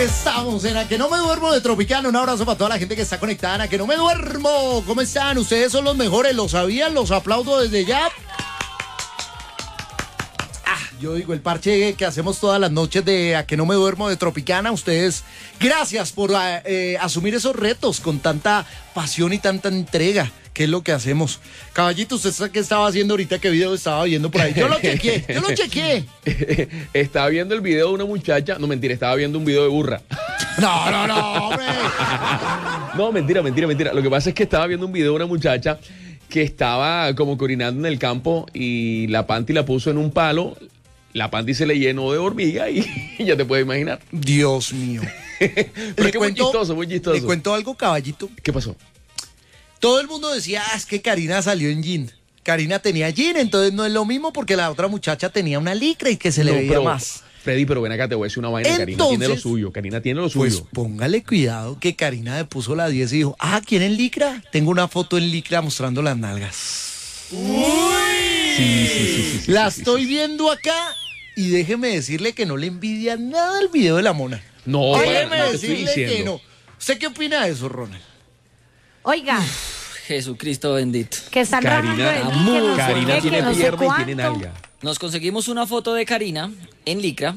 Estamos en A Que No Me Duermo de Tropicana. Un abrazo para toda la gente que está conectada en A Que No Me Duermo. ¿Cómo están? Ustedes son los mejores, ¿lo sabían? Los aplaudo desde ya. Yo digo, el parche que hacemos todas las noches de A Que No Me Duermo de Tropicana. Ustedes, gracias por asumir esos retos con tanta pasión y tanta entrega, que es lo que hacemos. Caballito, ¿usted qué estaba haciendo ahorita? ¿Qué video estaba viendo por ahí? Yo lo chequeé. Estaba viendo el video de una muchacha. No, mentira, estaba viendo un video de burra. No, hombre. No, mentira. Lo que pasa es que estaba viendo un video de una muchacha que estaba como corinando en el campo y la panty la puso en un palo. La panty se le llenó de hormiga y ya te puedes imaginar. Dios mío. Pero es que muy chistoso. Le cuento algo, caballito. ¿Qué pasó? Todo el mundo decía, es que Karina salió en jean. Karina tenía jean, entonces no es lo mismo porque la otra muchacha tenía una licra y que se le veía más. Freddy, pero ven acá, te voy a decir una vaina. Entonces, Karina tiene lo suyo. Pues póngale cuidado que Karina le puso la 10 y dijo, ¿quieren licra? Tengo una foto en licra mostrando las nalgas. ¡Uy! Sí. La estoy viendo acá y déjeme decirle que no le envidia nada el video de la mona. No, déjeme decirle que no. ¿Usted qué opina de eso, Ronald? Oiga. Jesucristo bendito. Que están Karina tiene pierna y tiene nalga. Nos conseguimos una foto de Karina en licra.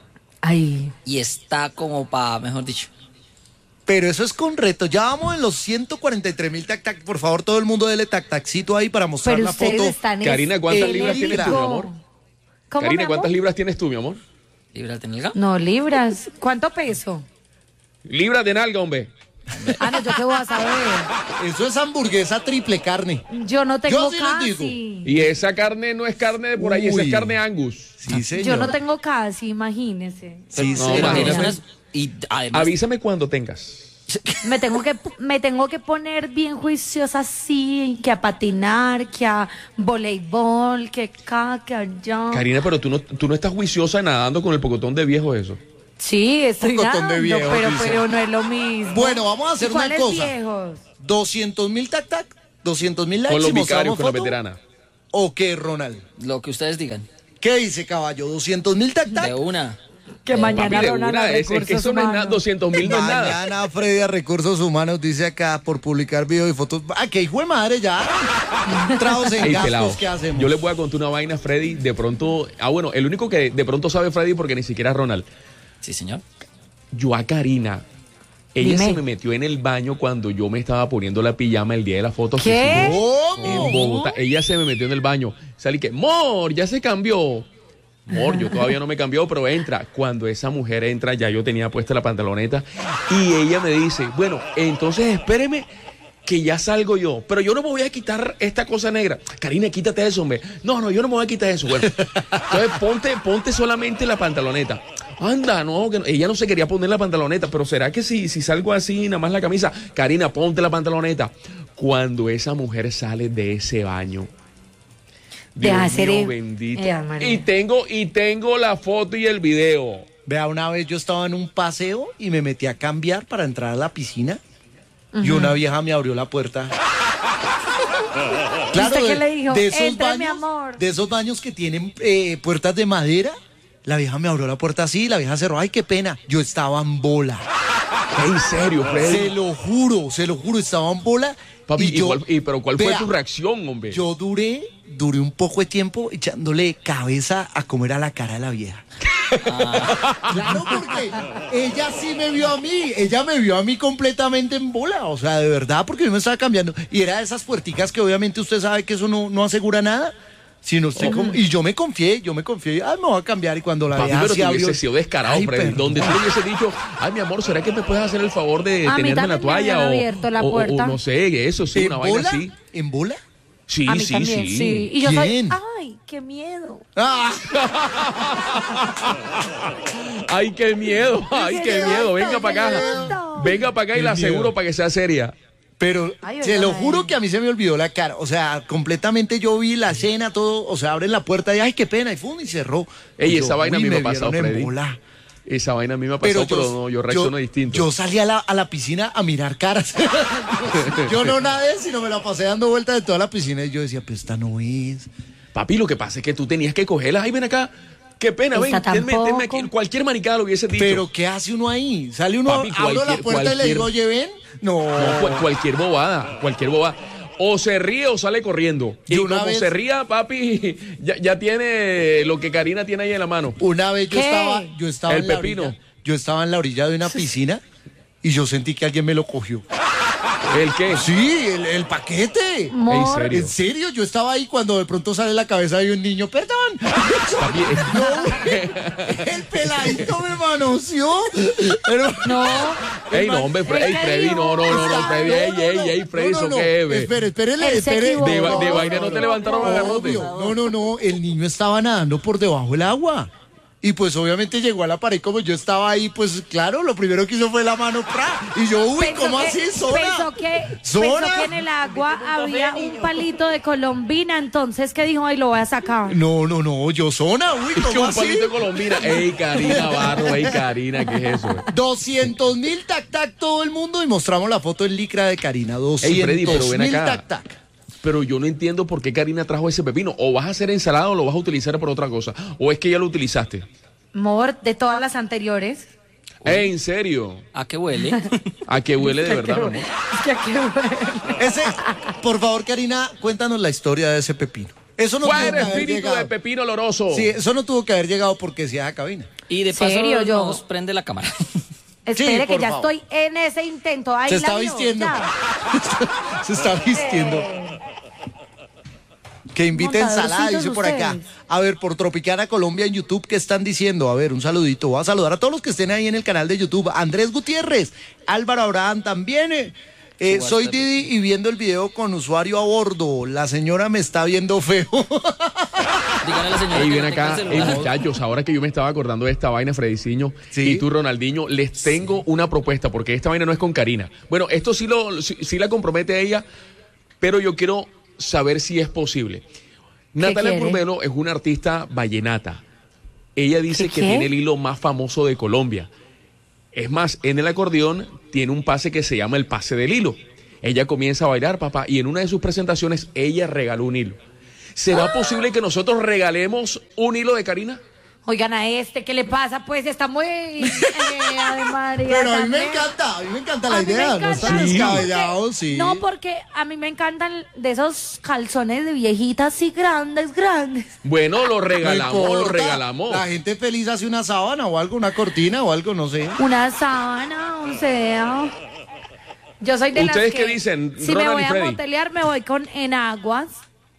Ay. Y está como mejor dicho. Pero eso es con reto. Ya vamos en los 143,000 tac. Por favor, todo el mundo dele tac-tacito ahí para mostrar la foto. Karina, ¿cuántas libras tienes tú, mi amor? Karina, ¿cuántas libras tienes tú, mi amor? ¿Libras de nalga? No, libras. ¿Cuánto peso? Libras de nalga, hombre. No, ¿yo qué voy a saber? Eso es hamburguesa triple carne. Yo no tengo sí casi. Y esa carne no es carne de por ahí, esa es carne Angus. Sí, señor. Yo no tengo casi, imagínese. Sí, no, señor. Y además, avísame cuando tengas. Me tengo que poner bien juiciosa así, que a patinar, que a voleibol, que acá, que allá. Karina, pero tú no estás juiciosa nadando con el pocotón de viejo eso. Sí, estoy Pocotón de nadando, viejo, pero no es lo mismo. Bueno, vamos a hacer una ¿Cuáles cosa. viejos? 200,000 tac, 200,000 likes. Con los y mostramos vicarios, con la foto. veterana. ¿O qué, Ronald? lo que ustedes digan. ¿Qué dice, caballo? 200,000 tac. De una. Que mañana Papi, de Ronald una, a es que Recursos eso no es nada, Humanos. 200,000 no es nada. Mañana Freddy a Recursos Humanos dice acá por publicar videos y fotos. Que hijo de madre ya. Tragos en Ey, gastos, pelado, ¿qué hacemos? yo les voy a contar una vaina, Freddy. De pronto, bueno, el único que de pronto sabe Freddy porque ni siquiera es Ronald. Sí, señor. Yo a Karina, ella Dime. se me metió en el baño cuando yo me estaba poniendo la pijama el día de la foto. ¿Qué? En Bogotá. Ella se me metió en el baño. Salí que, Mor, ya se cambió. Mor, yo todavía no me cambió, pero entra. Cuando esa mujer entra, ya yo tenía puesta la pantaloneta. Y ella me dice, bueno, entonces espéreme que ya salgo yo. Pero yo no me voy a quitar esta cosa negra. Karina, quítate eso, hombre. No, yo no me voy a quitar eso. Bueno, entonces ponte solamente la pantaloneta. Anda, no, que no. Ella no se quería poner la pantaloneta, pero ¿será que si salgo así, nada más la camisa? Karina, ponte la pantaloneta. Cuando esa mujer sale de ese baño, Dios mío bendito. Y tengo la foto y el video. Vea, una vez yo estaba en un paseo y me metí a cambiar para entrar a la piscina y una vieja me abrió la puerta. ¿Usted qué le dijo? De esos Entra, baños, mi amor. de esos baños que tienen puertas de madera. La vieja me abrió la puerta así, la vieja cerró. Ay, qué pena. Yo estaba en bola. ¿En serio, Freddy? Se lo juro, estaba en bola. Papi, pero ¿cuál fue vea, tu reacción, hombre? Yo duré un poco de tiempo echándole cabeza a comer a la cara de la vieja. Claro, porque ella sí me vio a mí, ella me vio a mí completamente en bola, o sea, de verdad, porque yo me estaba cambiando. Y era de esas puerticas que obviamente usted sabe que eso no asegura nada. Sino usted y yo me confié, me voy a cambiar y cuando la Papi, vieja pero se tú abrió... hubiese sido descarado, Freddy. perdón. Donde tú le hubiese dicho, ay, mi amor, ¿será que me puedes hacer el favor de A mí tenerme también la me toalla? habían abierto la puerta. O no sé, eso sí, ¿En una bola? vaina así. ¿En bola? Sí, A mí sí, también, sí. sí. Y yo soy, ¿Quién? ay, qué miedo. ¡Ah! Ay, qué miedo, ay, qué miedo. Venga para acá. miedo. Venga para acá y la Qué miedo. aseguro para que sea seria. Pero Ay, se lo oiga, juro que a mí se me olvidó la cara. O sea, completamente yo vi la escena, todo. O sea, abren la puerta y ay, qué pena. Y fum, y cerró. Ey, Y esa yo, vaina a uy, mí me ha vieron pasado, en Freddy. bola. Esa vaina a mí me ha pasado, pero no, yo reacciono distinto. Yo salí a la piscina a mirar caras. Yo no nadé, sino me la pasé dando vueltas de toda la piscina y yo decía, pues esta no es. Papi, lo que pasa es que tú tenías que cogerlas. Ay, ven acá. Qué pena, ven, Esta denme aquí. tampoco. Cualquier maricada lo hubiese dicho. Pero ¿qué hace uno ahí? Sale uno, Papi, abro la puerta y le digo, oye, ven. No. No, cualquier bobada, cualquier bobada. O se ríe o sale corriendo. Y una como vez- se ría, papi, ya tiene lo que Karina tiene ahí en la mano. Una vez yo ¿Qué? estaba El en la pepino. orilla, yo estaba en la orilla de una piscina y yo sentí que alguien me lo cogió. ¿El qué? Sí, el paquete. Mor, serio? En serio, yo estaba ahí cuando de pronto sale la cabeza de un niño, perdón. Papi, El peladito me manoseó. Pero, no. ey, no, hombre, ¿El Freddy, qué Freddy, dijo? no, Freddy, ey, Freddy, no, ¿eso no. qué es, ve? Espere, Él se espere. equivocó. De vaina no te levantaron a garrote. Obvio. No, el niño estaba nadando por debajo del agua. Y pues obviamente llegó a la pared como yo estaba ahí, pues claro, lo primero que hizo fue la mano, ¡pra! Y yo, uy, Pensó ¿cómo que- así, Zona? Pensó que ¿Zona? en el agua había un palito de colombina, entonces que dijo, ay, lo voy a sacar. No, yo Zona, uy, Es que ¿cómo un así? palito de Colombina. Ey, Karina Barro, ey, Karina, ¿qué es eso? 200,000 tac todo el mundo y mostramos la foto en licra de Karina. Ey, Freddy, pero ven 200,000 acá. tac. Pero yo no entiendo por qué Karina trajo ese pepino. O vas a hacer ensalada o lo vas a utilizar por otra cosa. O es que ya lo utilizaste. Mor, de todas las anteriores. Ey, ¿en serio? ¿A qué huele? ¿A qué huele de verdad, mi amor? Es que aquí, bueno. Ese, por favor, Karina, cuéntanos la historia de ese pepino. Eso no tuvo que ¡Fuera haber espíritu llegado. de pepino oloroso! Sí, eso no tuvo que haber llegado porque se da cabina. Y de paso ¿Serio, yo? nos prende la cámara. Espere que por ya favor. estoy en ese intento. Ahí Se la está vio, vistiendo. ya. Se está vistiendo. Que invite ensalada, dice por acá. ustedes. A ver, por Tropicana Colombia en YouTube, ¿qué están diciendo? A ver, un saludito. Voy a saludar a todos los que estén ahí en el canal de YouTube. Andrés Gutiérrez, Álvaro Abraham también. Soy Didi y viendo el video con usuario a bordo. La señora me está viendo feo. Díganle a la señora Ey, que ven no tenga acá, el ey, celular. muchachos, ahora que yo me estaba acordando de esta vaina, Frediciño, Sí. y tú, Ronaldinho, les tengo una propuesta, porque esta vaina no es con Karina. Bueno, esto sí la compromete a ella, pero yo quiero saber si es posible. Natalia quiere? Formelo es una artista vallenata. Ella dice ¿Qué que qué? tiene el hilo más famoso de Colombia. Es más, en el acordeón tiene un pase que se llama el pase del hilo. Ella comienza a bailar, papá, y en una de sus presentaciones ella regaló un hilo. ¿Será posible que nosotros regalemos un hilo de Karina? Oigan, a este, ¿qué le pasa? Pues está muy... Ave María, Pero a mí me también. encanta la A mí me idea. No encanta está eso, descabellado, porque- sí. No, porque a mí me encantan de esos calzones de viejitas así grandes. Bueno, lo No regalamos, lo importa. regalamos. La gente feliz hace una sábana o algo, una cortina o algo, no sé. Una sábana, o sea... Yo soy de las ¿Ustedes que... qué dicen, Si me Ronald voy y a Freddy? motelear, me voy con enaguas.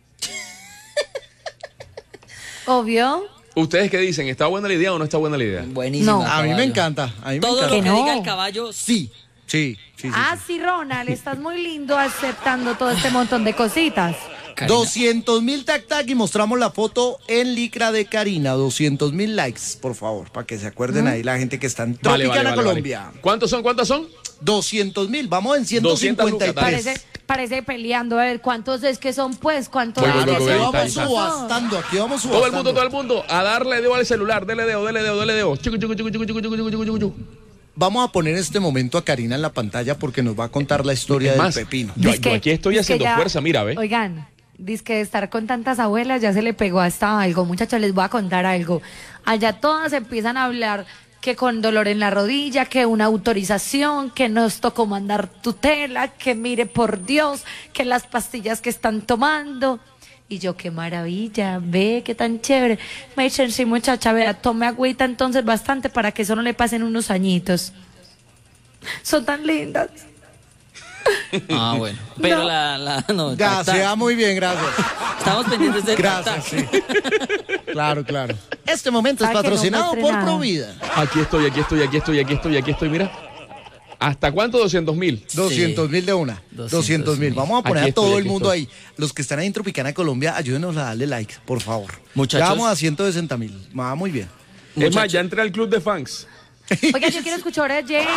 Obvio. ¿Ustedes qué dicen? ¿Está buena la idea o no está buena la idea? Buenísima. No. A mí me caballo. encanta. A mí me Todo lo encanta. que no. diga el caballo, sí. Sí. Ah, sí, Ronald, estás muy lindo aceptando todo este montón de cositas. Karina. 200,000 tac y mostramos la foto en licra de Karina. 200,000 likes, por favor, para que se acuerden ahí la gente que está en Tropicana Colombia. Vale. ¿Cuántos son? 200,000, vamos en 200 153. lucas, Parece peleando. A ver, ¿cuántos es que son, pues? ¿Cuántos Voy, es voy, que voy, son? voy, Aquí vamos está. subastando, aquí vamos Todo el subastando. mundo, a darle dedo al celular, dele dedo. Chucu, chucu, chucu, chucu, chucu, chucu, chucu, chucu, chucu. Vamos a poner este momento a Karina en la pantalla porque nos va a contar la historia Es del más, pepino. yo Dizque- aquí estoy dizque haciendo ya- fuerza, mira, ve. Oigan, dice que de estar con tantas abuelas ya se le pegó hasta algo. Muchachos, les voy a contar algo. Allá todas empiezan a hablar que con dolor en la rodilla, que una autorización, que nos tocó mandar tutela, que mire por Dios, que las pastillas que están tomando. Y yo, qué maravilla, ve, qué tan chévere. Me dicen, sí, muchacha, vea, tome agüita entonces bastante para que eso no le pasen unos añitos. Son tan lindas. Ah, bueno. Pero No. no, Ya, se va muy bien, gracias. Estamos pendientes del Gracias, sí. Claro. Este momento es Para que no patrocinado muestre por nada. Provida. Aquí estoy, mira. ¿Hhasta cuánto? 200,000. 200,000 de una. 200,000. Vamos a poner Aquí a todo estoy, el aquí mundo estoy. ahí. Los que están ahí en Tropicana Colombia, ayúdenos a darle like, por favor. Muchachos. Ya vamos a 160,000. Va muy bien. Es más, ya entré al club de fans. Oiga, yo quiero escuchar oyentes.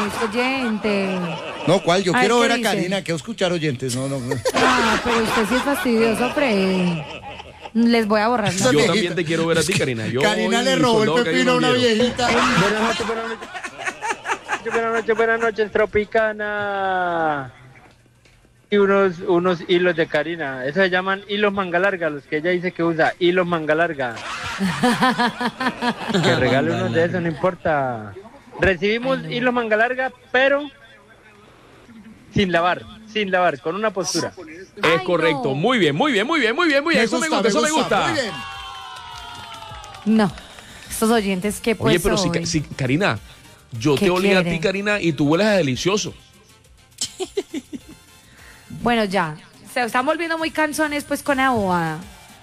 No, ¿cuál? Yo A ver, quiero ¿qué ver a dice? Karina, quiero escuchar oyentes. No. Ah, pero usted sí es fastidioso, Freddy. Les voy a borrar. ¿no? Esa Yo viejita. también te quiero ver a ti, Karina. Yo Karina y le robó el soldado pepino a una Karina Oviedo. viejita. Buenas noches, Tropicana. Y unos hilos de Karina. Eso se llaman hilos manga larga, los que ella dice que usa, hilos manga larga. Que regale uno de esos, no importa. Recibimos hilo manga larga, pero sin lavar, con una postura. Es correcto. No. Muy bien. Eso me gusta. Muy bien. No. Estos oyentes que pues Oye, pero hoy. si Karina, yo ¿Qué te olí a ti, quiere? Karina, y tú hueles a delicioso. Bueno, ya. Se están volviendo muy canzones pues con la bobada.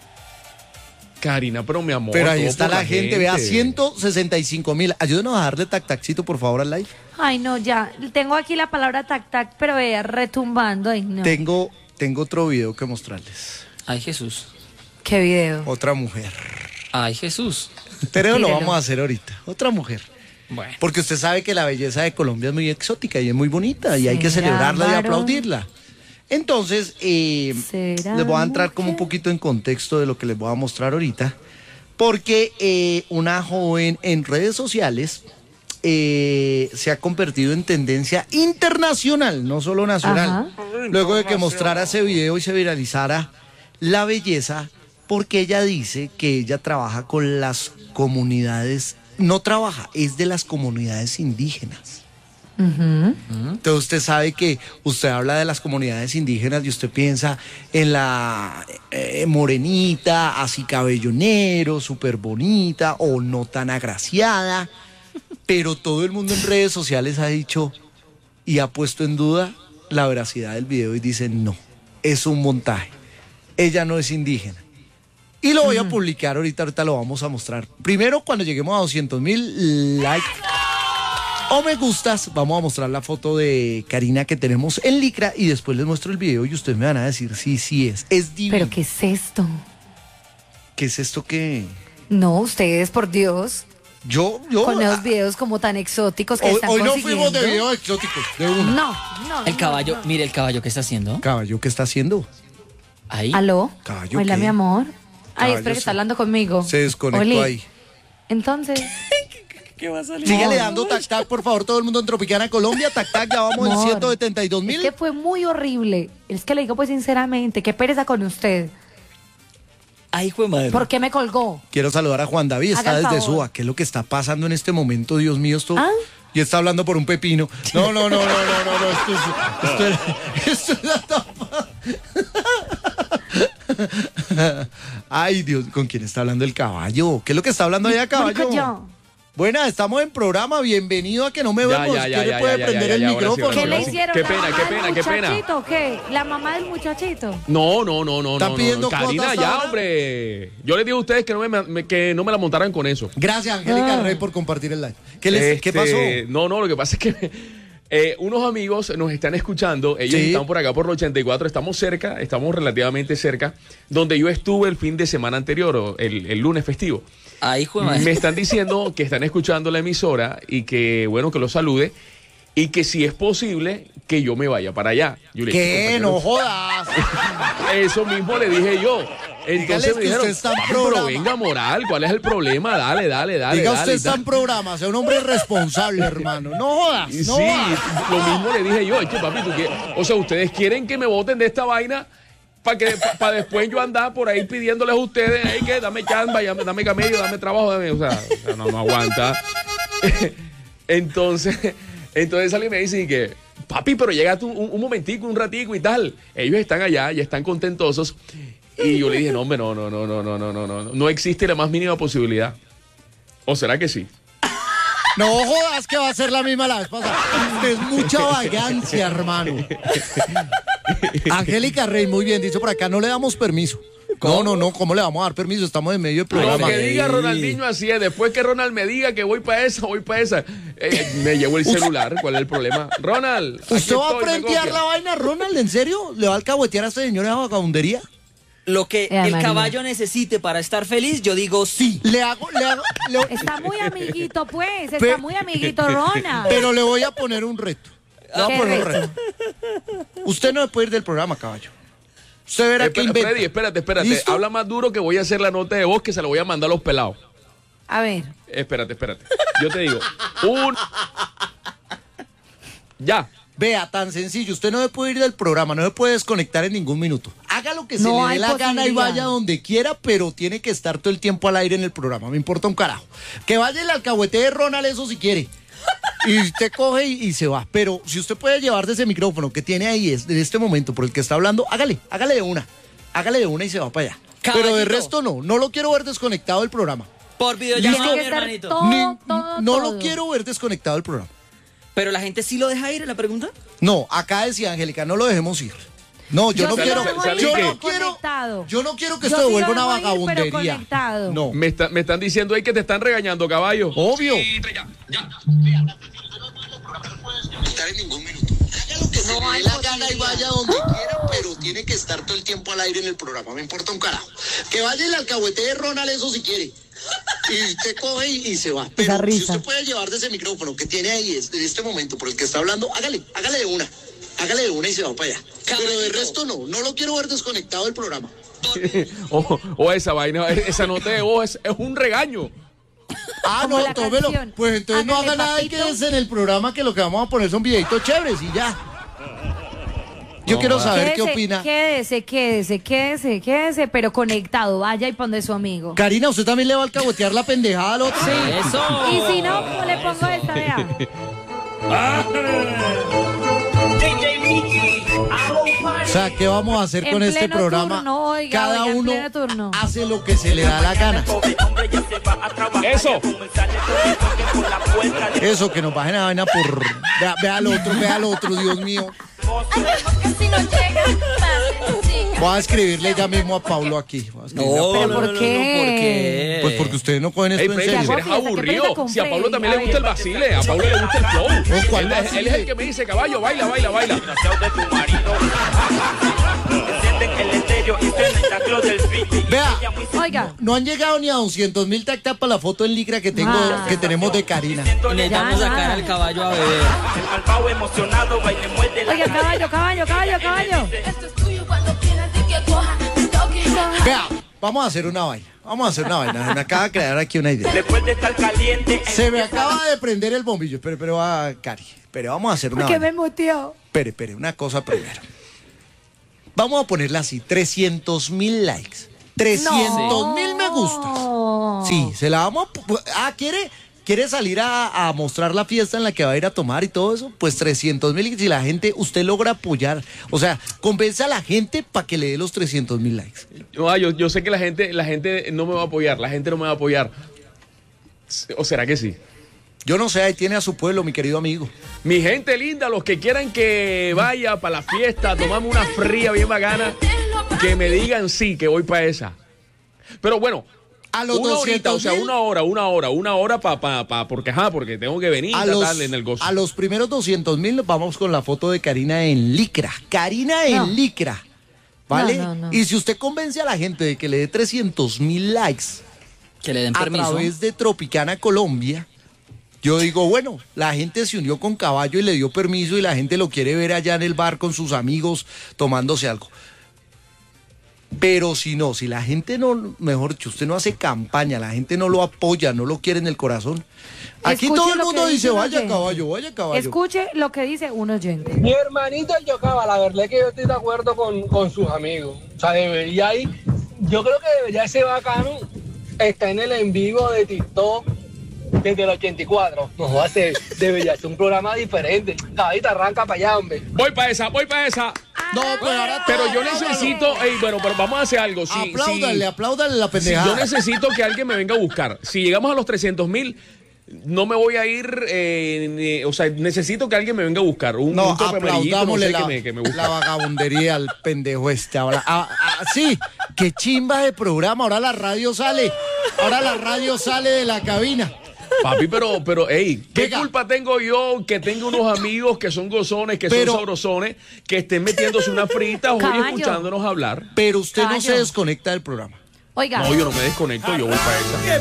Karina, pero mi amor. Pero ahí todo está por la gente, vea, 165,000. Ayúdenos a darle tac-tacito, por favor, al live. Ay, no, ya. Tengo aquí la palabra tac-tac, pero vea, retumbando. Ay, no. Tengo otro video que mostrarles. Ay, Jesús. ¿Qué video? Otra mujer. Ay, Jesús. Pero lo Mírelo. vamos a hacer ahorita. Otra mujer. Bueno. Porque usted sabe que la belleza de Colombia es muy exótica y es muy bonita y hay que ¿Será celebrarla y varón? aplaudirla. Entonces, ¿Será les voy a entrar como un mujer? poquito en contexto de lo que les voy a mostrar ahorita. Porque una joven en redes sociales se ha convertido en tendencia internacional, no solo nacional. Ajá. Luego de que mostrara ese video y se viralizara la belleza, porque ella dice que ella trabaja con las comunidades, no trabaja, es de las comunidades indígenas. Ujú. Entonces usted sabe que usted habla de las comunidades indígenas y usted piensa en la morenita, así cabello negro, súper bonita o no tan agraciada, pero todo el mundo en redes sociales ha dicho y ha puesto en duda la veracidad del video y dicen no, es un montaje, ella no es indígena. Y lo voy a publicar ahorita lo vamos a mostrar. Primero, cuando lleguemos a 200,000 likes o me gustas, vamos a mostrar la foto de Karina que tenemos en licra y después les muestro el video y ustedes me van a decir sí es. Es divino. ¿Pero qué es esto? ¿Qué es esto que...? No, ustedes, por Dios, Yo... con esos videos como tan exóticos que hoy, están hoy no consiguiendo. fuimos de videos exóticos, de uno. No. El caballo, mire el caballo que está haciendo. Caballo, ¿qué está haciendo? Ahí. ¿Aló? Caballo, Hola, ¿qué? mi amor. Ay, Caballo, espera que sí. está hablando conmigo. Se desconectó Oli. ahí. Entonces, ¿Qué va a salir? Sígale dando tac-tac, por favor, todo el mundo en Tropicana, Colombia. Tac-tac, ya vamos en amor, 172,000. es que fue muy horrible. Es que le digo pues sinceramente, qué pereza con usted. Ay, hijo de madre. ¿Por qué me colgó? Quiero saludar a Juan David, está Haga el desde favor. Suba. ¿Qué es lo que está pasando en este momento? Dios mío, esto... ¿Ah? Y está hablando por un pepino. No, esto es la tapa. Ay, Dios, ¿con quién está hablando el caballo? ¿Qué es lo que está hablando allá, caballo? Marica, yo. Buena, estamos en programa, bienvenido a Que No Me Vemos. ¿Quién puede prender el ahora sí, micrófono? ahora sí, ¿Qué le ahora sí. hicieron? Qué ¿La pena, mamá qué del pena, qué pena. muchachito o qué? ¿La mamá del muchachito? No. ¿Están pidiendo Karina, cuotas ya, ahora? hombre. Yo les digo a ustedes que no me la montaran con eso. Gracias, Angélica Ah. Rey, por compartir el live. ¿Qué pasó? No, lo que pasa es que unos amigos nos están escuchando, ellos Sí. están por acá por el 84, estamos relativamente cerca, donde yo estuve el fin de semana anterior, el lunes festivo. Ay, hijo de madre. Me están diciendo que están escuchando la emisora y que, bueno, que los salude y que si es posible que yo me vaya para allá. Yo le dije, ¿Qué? compañero, No jodas. eso mismo le dije yo. Dígales Entonces me que dijeron, usted está en "Papi, pero programa". venga, moral, ¿cuál es el problema? Dale. Diga usted dale, está en programa, sea un hombre responsable, hermano. No jodas, Y no sí, jodas. lo mismo le dije yo, es que papi, o sea, ustedes quieren que me voten de esta vaina para después yo andar por ahí pidiéndoles a ustedes, hey, que dame chamba, dame camello, dame trabajo, o sea, no aguanta. Entonces sale y me dice y que, papi, pero llega tú un momentico, un ratico y tal. Ellos están allá, ya están contentosos. Y yo le dije, no, hombre, no existe la más mínima posibilidad. ¿O será que sí? No jodas que va a ser la misma la vez pasada. Usted es mucha vagancia, hermano. Angélica Rey, muy bien dicho por acá, no le damos permiso. No, ¿cómo le vamos a dar permiso? Estamos en medio del Lo programa. que diga Ey. Ronaldinho así es. Después que Ronald me diga que voy para esa, me llevo el celular. ¿Cuál es el problema? Ronald, aquí ¿Usted va a estoy, me frentear copia. la vaina, Ronald? ¿En serio? ¿Le va a alcahuetear a este señor esa vagabundería? Lo que el María. caballo necesite para estar feliz, yo digo sí. Está muy amiguito, pues. Pe- Está muy amiguito, Rona. Pero le voy a poner un reto. Le voy a ¿Qué poner un reto? reto. Usted no se puede ir del programa, caballo. Usted verá que inventa. Freddy, espérate. ¿Listo? Habla más duro que voy a hacer la nota de voz que se la voy a mandar a los pelados. A ver. Espérate. Yo te digo. Ya. Vea, tan sencillo. Usted no se puede ir del programa, no se puede desconectar en ningún minuto. haga lo que se No le dé hay la gana y posibilidad. vaya donde quiera, pero tiene que estar todo el tiempo al aire en el programa, me importa un carajo. Que vaya el alcahuete de Ronald, eso si quiere. Y usted coge y se va. Pero si usted puede llevarse ese micrófono que tiene ahí en este momento por el que está hablando, hágale de una. Hágale de una y se va para allá. Pero de Caballito. resto no lo quiero ver desconectado del programa. Por videollamada, Tiene mi que estar hermanito. todo, todo, No todo. lo quiero ver desconectado del programa. Pero la gente sí lo deja ir, ¿es la pregunta? No, acá decía Angélica, no lo dejemos ir. No, yo no sí quiero, lo dejo ir, yo pero no quiero, conectado. yo no quiero que Yo esto sí se lo vuelva una dejo ir, pero vagabundería. conectado. No, Me están diciendo ahí que te están regañando, caballo. obvio. Estar en ningún minuto. Haga lo que se le dé la gana y vaya donde quiera, pero tiene que estar todo el tiempo al aire en el programa, me importa un carajo. Que vaya el alcahuete de Ronald, eso si quiere. Y usted coge y se va. Pero Esa si risa. usted puede llevar de ese micrófono que tiene ahí en este momento por el que está hablando, hágale de una. Hágale de una y se va para allá. Pero de resto no lo quiero ver desconectado del programa. O esa vaina, esa nota de voz es un regaño. Ah, Como no, la tómelo. canción. Pues entonces no Hágale, haga nada y papito. quédese en el programa que lo que vamos a poner son videitos chéveres y ya. Yo quiero saber qué opina. Quédese, pero conectado. Vaya y pone su amigo. Karina, ¿usted también le va a alcahuetear la pendejada al otro? ¡Eso! Y si no, pues le pongo esta, vea. O sea, ¿qué vamos a hacer En con este pleno programa? turno, oiga, Cada oiga, en uno pleno turno. hace lo que se le da la gana. Eso. Eso, que nos bajen la vaina por... Vea al otro, Dios mío. Voy a escribirle ya mismo a Paulo aquí. Voy a escribirle a No, Paulo. ¿Pero por qué? ¿por qué? Pues porque ustedes no cogen esto Ey, en Freddy, serio. eres Fiesta, qué aburrido. pereza con Si a Pablo Freddy. también le gusta el vacile, a Pablo le gusta el flow. ¿O cuál Él vacile? es el que me dice, caballo, baila. Vea, Oiga. no han llegado ni a 200.000 tactas para la foto en licra que tengo, Ah. que tenemos de Karina. Necesitamos Ya, sacar nada. al caballo a beber. Oiga, caballo. Vea, vamos a hacer una vaina. Me acaba de crear aquí una idea. Se me acaba de prender el bombillo. Pero va, Cari. Pero vamos a hacer una Porque vaina. me muteó. Espere, una cosa primero. Vamos a ponerla así, 300.000 likes. 300.000 me gustas. Sí, se la vamos a... ¿Quiere salir a mostrar la fiesta en la que va a ir a tomar y todo eso? Pues 300.000 y si la gente, usted logra apoyar, o sea, convence a la gente para que le dé los 300.000 likes. Yo sé que la gente no me va a apoyar, ¿O será que sí? Yo no sé, ahí tiene a su pueblo, mi querido amigo. Mi gente linda, los que quieran que vaya para la fiesta, tomamos una fría bien bacana, que me digan sí, que voy para esa. Pero bueno, A los una horita, o sea, 200.000, una hora porque tengo que venir a tal en el gozo. a los primeros 200.000 vamos con la foto de Karina en licra. No. Licra. ¿Vale? No. Y si usted convence a la gente de que le dé 300.000 likes Que le den a permiso. través de Tropicana Colombia, yo digo, bueno, la gente se unió con Caballo y le dio permiso y la gente lo quiere ver allá en el bar con sus amigos tomándose algo. Pero si la gente no, mejor dicho, usted no hace campaña, la gente no lo apoya, no lo quiere en el corazón. Aquí Escuche todo el lo mundo que dice, dice un vaya oyente. caballo. Escuche lo que dice un oyente. Mi hermanito el Yocaba, la verdad es que yo estoy de acuerdo con sus amigos. O sea, debería ir, yo creo que debería ese bacano está en el en vivo de TikTok desde el 84. No hace, debería ser un programa diferente. Caballita, arranca para allá, hombre. Voy para esa. No, pues ahora Pero yo necesito, pero vamos a hacer algo. Apláudale la Si pendejada. yo necesito que alguien me venga a buscar. Si llegamos a los 300.000, no me voy a ir, o sea, necesito que alguien me venga a buscar. Un tope amarillito, no sé, que me busque. la vagabundería al pendejo este. Ahora, sí, qué chimba de programa. Ahora la radio sale de la cabina. Papi, pero, hey, ¿qué Venga. culpa tengo yo que tengo unos amigos que son gozones, que Pero- son sabrosones, que estén metiéndose una frita o Caballo. escuchándonos hablar? Pero usted no Caballo. se desconecta del programa. Oiga, No, yo no me desconecto, yo voy para esa.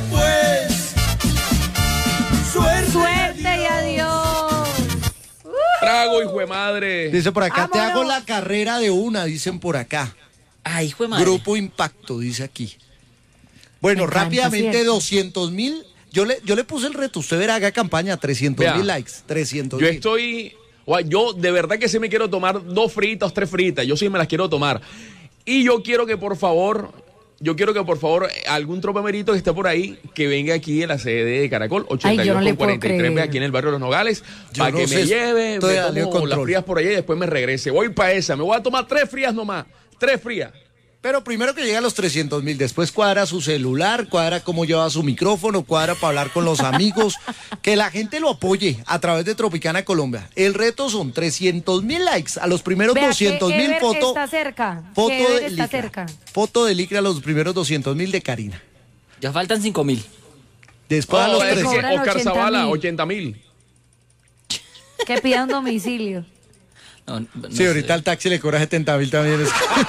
suerte y adiós. Trago, hijo de madre. Dice por acá, te hago Vámonos. la carrera de una, dicen por acá. Ay, hijo de madre. Grupo Impacto, dice aquí. Bueno, Me encanta, rápidamente ¿cierto? 200.000. Yo le puse el reto, usted verá, haga campaña, 300.000 Vea, likes, 300.000. Yo estoy, yo de verdad que sí me quiero tomar 2 fritas, 3 fritas, yo sí me las quiero tomar. Y yo quiero que por favor, algún tropamerito que esté por ahí, que venga aquí en la sede de Caracol, 82 yo no le con puedo 43, creer. aquí en el barrio de Los Nogales, Yo para no que sé, me lleve, estoy me a Leo tomo las Control. frías por allá y después me regrese. Voy para esa, me voy a tomar 3 frías nomás, 3 frías. Pero primero que llega a los 300.000, después cuadra su celular, cuadra cómo lleva su micrófono, cuadra para hablar con los amigos, que la gente lo apoye a través de Tropicana Colombia. El reto son 300.000 likes a los primeros Vea que 200.000 Ever fotos. está cerca. Foto que Ever de está licra. cerca. Foto de licra a los primeros 200.000 de Karina. Ya faltan 5.000. Después a los le es que 300. cobran Oscar 80.000. Zavala, 80.000. Que pidan domicilio. No, no Sí, sé. ahorita el taxi le cobra 70.000 también.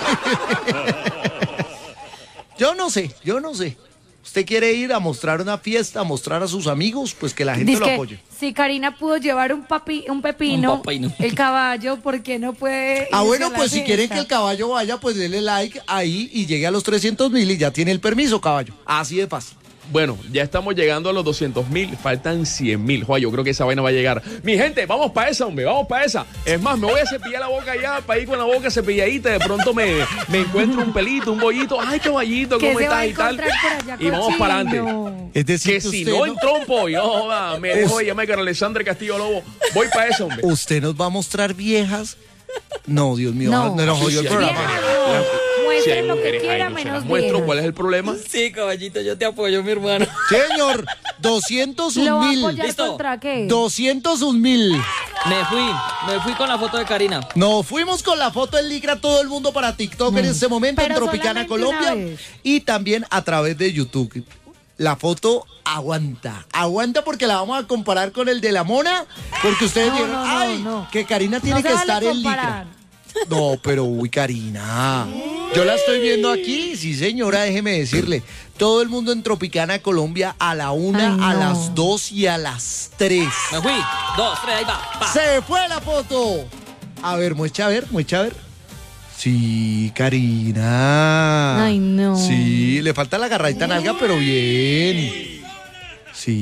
Yo no sé. Usted quiere ir a mostrar una fiesta, a mostrar a sus amigos, pues que la gente lo Dizque, apoye. si Karina pudo llevar un pepino, Un pepino. el caballo, ¿por qué no puede? Ah, irse bueno, a la pues si quieren fiesta? que el caballo vaya, pues denle like ahí y llegue a los 300.000 y ya tiene el permiso, caballo. Así de fácil. Bueno, ya estamos llegando a los 200.000, faltan 100.000. Joder, yo creo que esa vaina va a llegar. Mi gente, vamos para esa, hombre, vamos para esa. Es más, me voy a cepillar la boca ya, para ir con la boca cepilladita. De pronto me encuentro un pelito, un bollito. Ay, caballito, ¿Qué ¿cómo se va a estás y tal? encontrar por allá, Y vamos para adelante. cochino? Es decir, Que si no en trompo, yo joda, me dejo de llamar con Alexandre Castillo Lobo. Voy para eso, hombre. ¿Usted nos va a mostrar viejas? No, Dios mío, No. no nos jodió el Sí, sí, programa. Si Muestren hay lo que mujeres ahí, quiera, no se las menos muestro. viejas. ¿Cuál es el problema? Sí, caballito, yo te apoyo, mi hermano. Señor, ¿Lo va a 201.000. apoyar Listo. contra qué? 201.000. Me fui con la foto de Karina. Nos fuimos con la foto en licra todo el mundo para TikTok en este momento Pero en Tropicana solamente una Colombia vez. y también a través de YouTube. La foto aguanta porque la vamos a comparar con el de la mona, porque ustedes No, vieron, no, ay, no. que Karina tiene No se que vale estar en comparar. licra. No, pero uy, Karina. Yo la estoy viendo aquí, sí señora, déjeme decirle. Todo el mundo en Tropicana Colombia a la 1, Ay, a no. las 2 y a las 3. Me fui. 2, 3, ahí va. Pa. ¡Se fue la foto! A ver, muestra a ver. Sí, Karina. Ay, no. Sí, le falta la agarradita nalga, pero bien. Sí.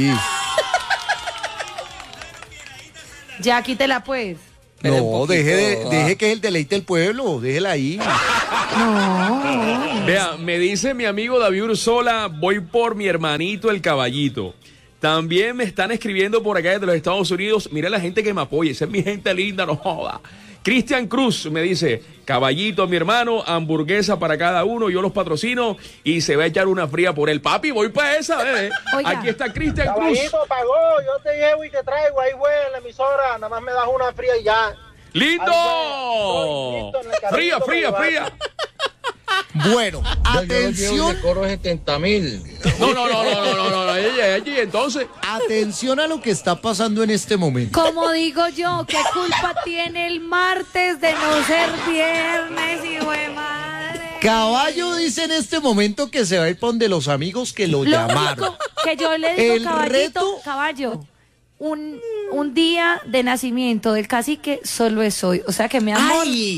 Ya quítela pues. Espere un No, poquito. deje que es el deleite del pueblo, déjela ahí. No. Vea, me dice mi amigo David Ursola, voy por mi hermanito el caballito. También me están escribiendo por acá desde los Estados Unidos. Mira la gente que me apoya, esa es mi gente linda, no joda. Cristian Cruz me dice, caballito, mi hermano, hamburguesa para cada uno, yo los patrocino y se va a echar una fría por él. Papi, voy para esa, bebé. Oiga. Aquí está Cristian Cruz. Caballito pagó, yo te llevo y te traigo, ahí güey en la emisora, nada más me das una fría y ya. ¡Lindo! Estoy listo en el carrito Fría, que fría, me va. fría. Bueno, atención, cobro 70.000. No, y entonces... atención a lo que está pasando en este momento. Como digo yo, ¿qué culpa tiene el martes de no ser viernes, hijo de madre? Caballo dice en este momento que se va a ir por donde los amigos que lo Lo llamaron. único que yo le digo, El caballito, reto- caballo, un día de nacimiento del cacique solo es hoy. O sea que mi amor, ¡Ay!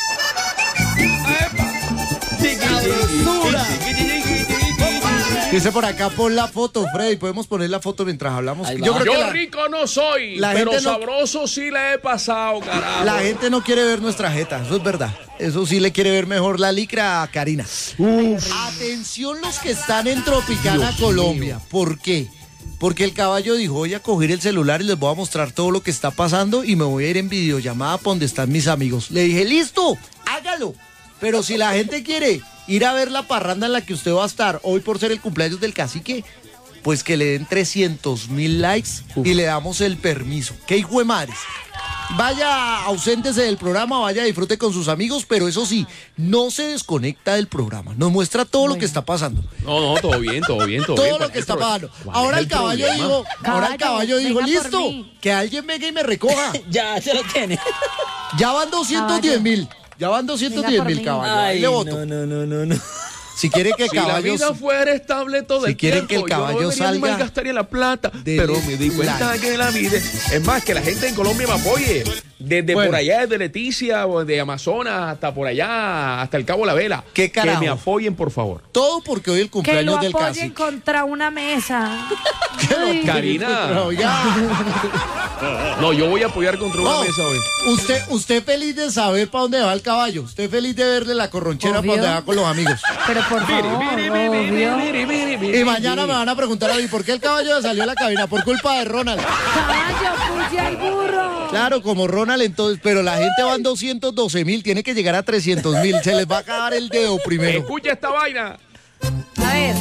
Dice por acá, pon la foto, Freddy. Podemos poner la foto mientras hablamos. Ahí Yo va. creo que Yo rico no soy, la pero gente no- sabroso sí le he pasado, carajo. la gente no quiere ver nuestra jeta, eso es verdad. Eso sí le quiere ver mejor la licra a Karina. Atención los que están en Tropicana, Colombia. ¿Por qué? Porque el caballo dijo, voy a coger el celular y les voy a mostrar todo lo que está pasando y me voy a ir en videollamada para donde están mis amigos. Le dije, listo, hágalo. Pero si la gente quiere ir a ver la parranda en la que usted va a estar hoy por ser el cumpleaños del cacique, pues que le den 300.000 likes y le damos el permiso. ¡Qué hijo de madres! Vaya, auséntese del programa, vaya, disfrute con sus amigos, pero eso sí, no se desconecta del programa. Nos muestra todo lo que está pasando. No, todo bien. Todo bien. lo que está pasando. ¿Cuál Ahora es el caballo problema? dijo, Caballo, venga por listo, mí. que alguien venga y me recoja. Ya, se lo tiene. Ya van 210.000. Ya van Venga 210.000, por mí. caballo. Ahí le voto. No. Si quiere que Si la caballo... vida fuera estable todo si el quieren tiempo, que el caballo yo no debería salga, malgastaría la plata, dele pero me di cuenta like. que la vida es más que la gente en Colombia me apoye. Desde Bueno. por allá, desde Leticia, o de Amazonas, hasta por allá, hasta el Cabo La Vela. ¿Qué carajo? Que me apoyen, por favor. Todo porque hoy el Que lo cumpleaños del apoyen cacique. contra una mesa. Que lo Ay. apoyen Karina. contra- Oiga. No, yo voy a apoyar contra una No, mesa hoy. usted feliz de saber para dónde va el caballo. Usted feliz de verle la corronchera Obvio. para dónde va con los amigos. Pero por favor, obvio. Y mañana me van a preguntar a mí, ¿por qué el caballo salió a la cabina? Por culpa de Ronald. Caballo, puya al burro. Claro, como Ronald entonces, pero la gente va en 212.000, tiene que llegar a 300.000. Se les va a acabar el dedo primero. Escucha esta vaina. A ver.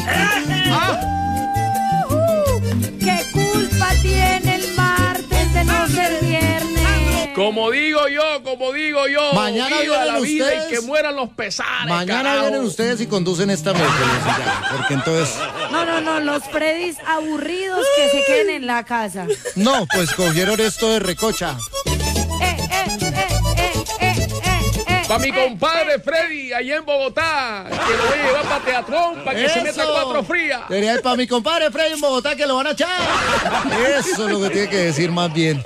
¿Qué culpa tiene el martes de no ser viernes? Como digo yo. Mañana viva vienen la vida ustedes. y que mueran los pesares. Mañana carajo. vienen ustedes y conducen esta miércoles, ya, porque entonces... No, los Freddys aburridos que se queden en la casa. No, pues cogieron esto de recocha. Para mi compadre Freddy, allá en Bogotá, que lo voy a llevar para Teatrón, para que se meta Eso. 4 frías. Debería ir para mi compadre Freddy en Bogotá que lo van a echar. Eso es lo que tiene que decir más bien.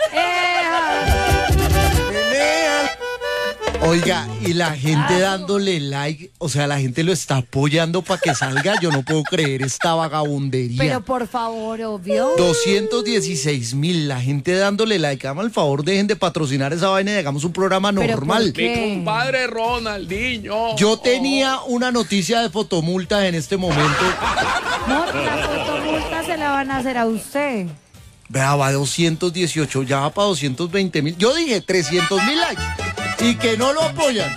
Oiga, y la gente dándole like, o sea, la gente lo está apoyando para que salga. Yo no puedo creer esta vagabundería. Pero por favor, obvio. 216.000, la gente dándole like. Háganme el favor, dejen de patrocinar esa vaina y hagamos un programa Pero normal. ¿por qué? Mi compadre Ronaldinho. Yo tenía una noticia de fotomultas en este momento. Amor, la fotomulta se la van a hacer a usted. Vea, va 218, ya va para 220.000. Yo dije 300.000 likes y que no lo apoyan.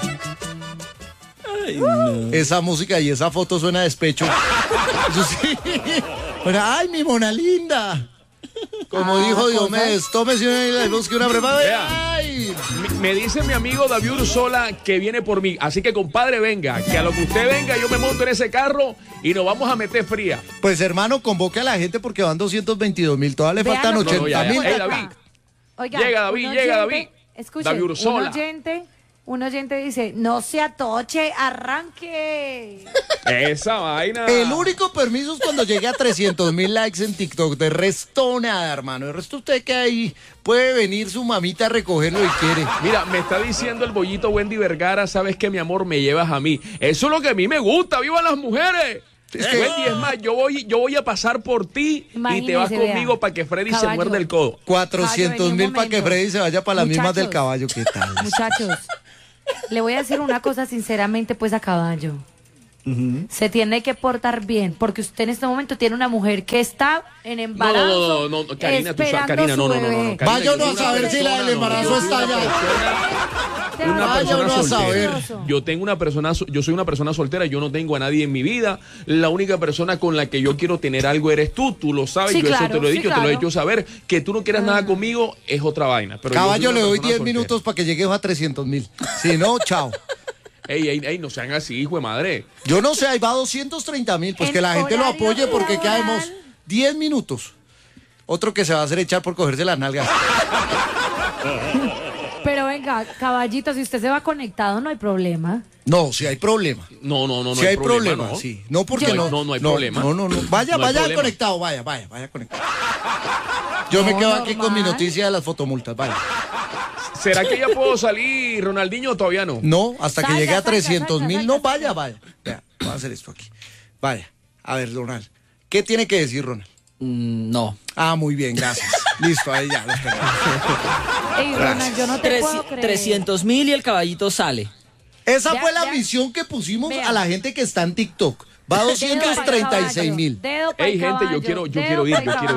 Esa música y esa foto suena a despecho. Eso sí. Pero, ay, mi mona linda. Como dijo Diomedes, tómese una y le busque una preparada. Vea. Ay. Me dice mi amigo David Ursola que viene por mí. Así que, compadre, venga. Que a lo que usted venga, yo me monto en ese carro y nos vamos a meter fría. Pues hermano, convoque a la gente porque van 222.000. Todavía le Vean faltan lo que- 80.000. Ey, David. Oiga, Llega David, un llega oyente- David. Escuchen, David Ursola. un oyente dice, no se atoche, arranque. Esa vaina. El único permiso es cuando llegue a 300.000 likes en TikTok. De resto nada, hermano. De resto usted que ahí puede venir su mamita a recogerlo y quiere. Mira, me está diciendo el bollito Wendy Vergara, sabes que mi amor me llevas a mí. Eso es lo que a mí me gusta, ¡vivan las mujeres! Wendy, es más, yo voy a pasar por ti y te vas Imagínese, conmigo vea. para que Freddy se Caballo. muerda el codo. 400.000 para que momento. Freddy se vaya para las mismas del Muchachos. caballo. ¿Qué tal? Muchachos, le voy a decir una cosa sinceramente pues a Caballo. Se tiene que portar bien, porque usted en este momento tiene una mujer que está en embarazo. No, Karina, tú sabes, esperando Karina, su no. bebé. Karina, Vaya yo uno soy a una saber si la del persona, embarazo yo está soy allá. una Vaya persona uno a soltera. saber. Yo soy una persona soltera, yo no tengo a nadie en mi vida. La única persona con la que yo quiero tener algo eres tú lo sabes, Sí, yo eso claro, te lo he sí, dicho, te lo he claro. hecho saber. Que tú no quieras nada conmigo es otra vaina. Pero yo soy Caballo, una le doy persona 10 soltera. minutos para que llegues a 300.000. Si no, chao. Ey, no sean así, hijo de madre. Yo no sé, ahí va 230.000. Pues En que la gente lo horario apoye porque laboral. quedamos 10 minutos. Otro que se va a hacer echar por cogerse las nalgas. Pero venga, Caballito, si usted se va conectado no hay problema. No, si hay problema. No Si hay problema, ¿no? sí. No, porque Yo- no. No hay problema. No. Vaya, No hay vaya problema. conectado, vaya conectado. Yo me No, quedo aquí con mi normal. noticia de las fotomultas, vaya. ¿Será que ya puedo salir, Ronaldinho, o todavía no? No, hasta que Salga, llegue a salga, 300.000. salga, No, salga. vaya. Vea, voy a hacer esto aquí. Vaya. A ver, Ronald. ¿Qué tiene que decir, Ronald? No. Ah, muy bien, gracias. Listo, ahí ya. Los tengo. Ey, Ronald, yo no te puedo creer. 300.000 y el caballito sale. Esa Ya, fue la ya. misión que pusimos Vea. a la gente que está en TikTok. Va a 236.000. Ey, gente, yo quiero ir.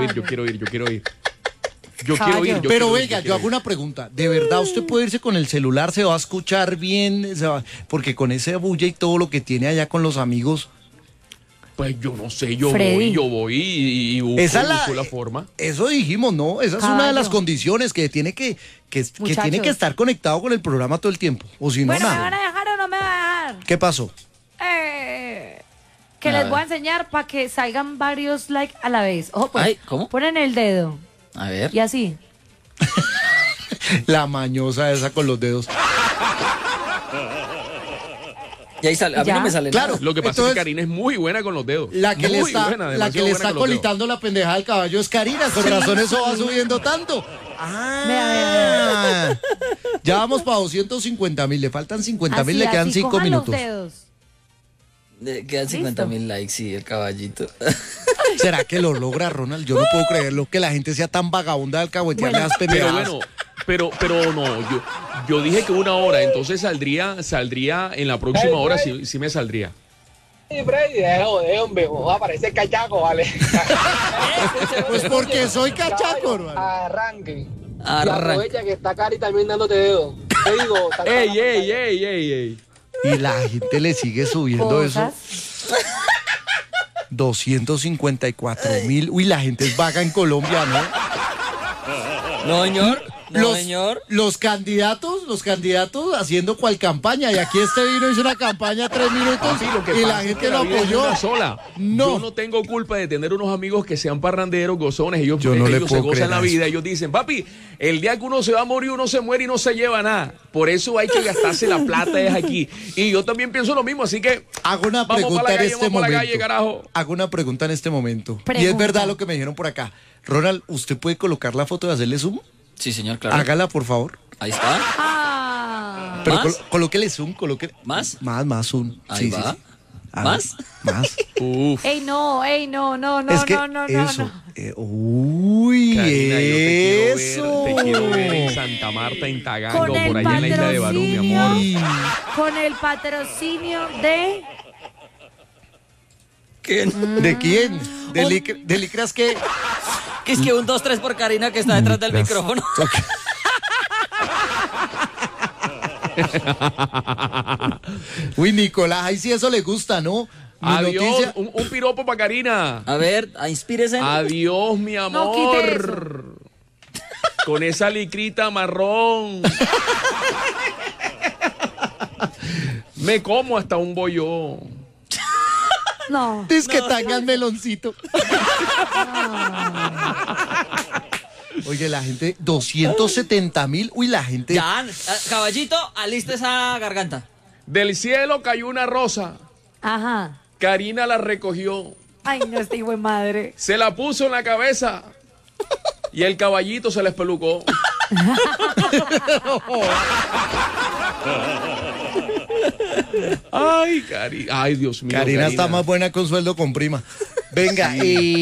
Pero venga, yo hago una pregunta. ¿De verdad usted puede irse con el celular? ¿Se va a escuchar bien? Porque con ese bulla y todo lo que tiene allá con los amigos. Pues yo no sé, yo Freddy. voy y busco, Esa es busco la forma. Eso dijimos, ¿no? Esa es una de las Caballo. condiciones que tiene que Muchachos. tiene que estar conectado con el programa todo el tiempo. O si no, Bueno, ¿me van nada. a dejar o no me van a dejar? ¿Qué pasó? Que A les ver. voy a enseñar para que salgan varios likes a la vez. Ojo, pues. Ay, ¿cómo? Ponen el dedo. A ver. Y así. La mañosa esa con los dedos. Y ahí sale. A mí Ya. no me sale Claro. nada. Lo que pasa es Entonces- que Karina es muy buena con los dedos. La que muy le está, buena, la que demasiado le buena está con los dedos. colitando la pendejada del caballo es Karina. Con razón eso va subiendo tanto. Vea. Ya vamos para 250.000, le faltan 50.000, le Así, quedan así, 5 cojan los minutos. dedos. Quedan 50.000 likes, sí, el caballito. ¿Será que lo logra, Ronald? Yo no puedo creerlo, que la gente sea tan vagabunda de alcahuetearle las Pero pendejadas. bueno, pero no, yo dije que 1 hora, entonces saldría en la próxima hora, sí me saldría. Sí, Freddy, de hombre, aparece cachaco, ¿vale? Pues porque soy cachaco, hermano. Arranque. Y Arranque. aprovecha que está Cari también dándote dedo. Te digo, está ¡Ey! Y la gente le sigue subiendo eso. Cosas. 254.000. Uy, la gente es vaga en Colombia, ¿no? No, señor. No, los, señor. los candidatos haciendo cual campaña. Y aquí este vino hizo una campaña 3 minutos Sí, lo que y pasa la es gente que lo la vida es apoyó. una sola. No. Yo no tengo culpa de tener unos amigos que sean parranderos, gozones. Ellos, Yo no le ellos se puedo gozan creer la a vida. Ellos dicen, papi, el día que uno se va a morir, uno se muere y no se lleva nada. Por eso hay que gastarse la plata es aquí. Y yo también pienso lo mismo, así que Hago una vamos pregunta para la en calle, este vamos para la momento. calle, carajo. Hago una pregunta en este momento. Y es Pregunta. verdad lo que me dijeron por acá. Ronald, ¿usted puede colocar la foto y hacerle zoom? Sí, señor, claro. Hágala, por favor. Ahí está. Ah. Pero ¿Más? colóquele zoom, colóquele. ¿Más? Más zoom. Ahí va. A ¿Más? ver, Más. Uf. Ey, no, no, Es que no. eso. Uy, Karina, eso. yo te quiero ver en Santa Marta, en Tagango, Con el por allá en la isla de Barú, mi amor. Uy. Con el patrocinio de... ¿Qué? ¿De quién? ¿De licras qué? Que es que un 2-3 por Karina que está detrás del micrófono. Uy, Nicolás, ahí sí eso le gusta, ¿no? Mi Adiós, noticia- un piropo para Karina. A ver, inspírese. Adiós, mi No, quite amor. Con esa licrita marrón. Me como hasta un bollo. No. Dice que tenga el meloncito. Oye, la gente, 270.000. Uy, la gente. Ya, caballito, alista esa garganta. Del cielo cayó una rosa. Ajá. Karina la recogió. Ay, no, este hijo de madre. Se la puso en la cabeza. Y el caballito se la espelucó. Ay, ay, Dios mío. Karina está más buena con sueldo con prima. Venga,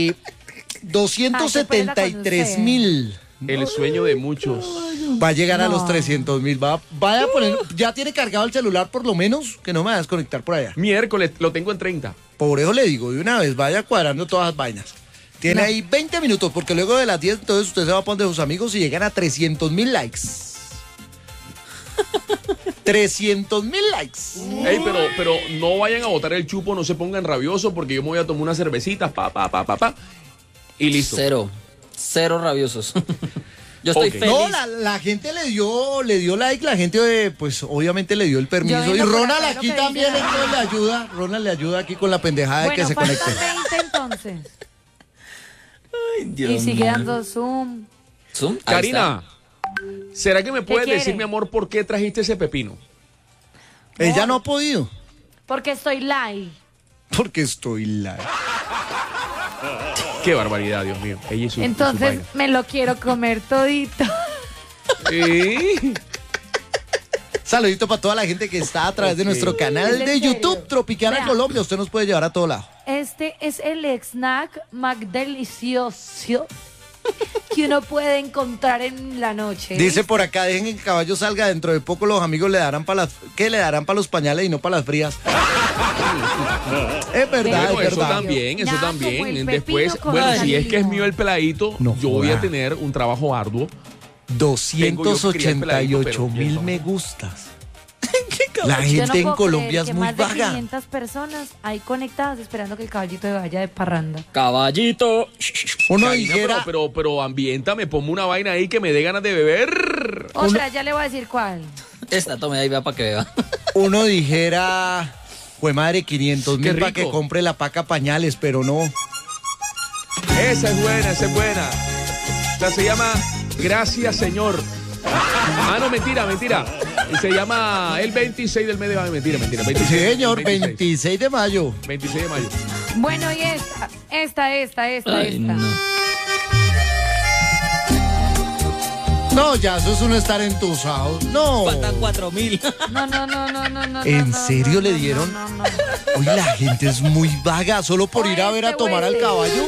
273.000. El sueño de muchos. Va a llegar a No. los 300.000. Vaya a poner. Ya tiene cargado el celular por lo menos, que no me va a desconectar por allá. Miércoles lo tengo en 30. Por eso le digo de una vez, vaya cuadrando todas las vainas. Tiene ahí 20 minutos, porque luego de las 10, entonces usted se va a poner de sus amigos y llegan a 300.000 likes. 300.000 likes. Ey, pero no vayan a botar el chupo, no se pongan rabiosos porque yo me voy a tomar unas cervecitas, pa. Y listo. Cero rabiosos. Yo estoy Ok. feliz. No, la gente le dio like, la gente pues obviamente le dio el permiso. Yo Y viendo por Ronald acá lo aquí que también dice la entonces le ayuda. Ronald le ayuda aquí con la pendejada de Bueno, que se faltan conecte. 20 entonces. Ay, Dios Y sigue mío. dando zoom. Zoom, ahí Karina, ¿será que me puedes quiere? decir, mi amor, por qué trajiste ese pepino? Ella no ha podido, Porque estoy live. porque estoy live. Qué barbaridad, Dios mío. Ella y su Entonces vaina. me lo quiero comer todito. Sí. Saludito para toda la gente que está a través de nuestro canal ¿Es en de serio? YouTube Tropicana Vea. Colombia. Usted nos puede llevar a todo lado. Este es el snack más delicioso que uno puede encontrar en la noche. Dice por acá, dejen que el caballo salga, dentro de poco los amigos le darán para le darán para los pañales y no para las frías. Es verdad, Bueno, es eso verdad. también, eso Nada como también. el Después, pepino con bueno, sal si y es que es limón. mío el peladito, No yo voy a joda. tener un trabajo arduo. Tengo yo que criar 288.000 peladito, me pero- gustas. La Yo no gente en puedo Colombia creer es que muy más de vaga. 500 personas ahí conectadas esperando que el caballito se vaya de parranda. Caballito. Uno Karina, dijera, pero ambienta, me pongo una vaina ahí que me dé ganas de beber. Otra, ya le voy a decir cuál. Esta, tome ahí, vea para que vea. uno dijera, jue madre, 500.000 Qué para rico. que compre la paca pañales, pero no. Esa es buena, esa es buena. O sea, se llama Gracias, Señor. Ah, no, mentira. Se llama el 26 del mes de mayo. Mentira. 26, Sí, señor, 26. 26 de mayo. 26 de mayo. Bueno, y esta. Ay, no. No, ya eso es uno estar entusado. No. Faltan 4.000. No. ¿En serio no, le no, dieron? no. Uy, la gente es muy vaga, solo por ir a ver a tomar al caballo.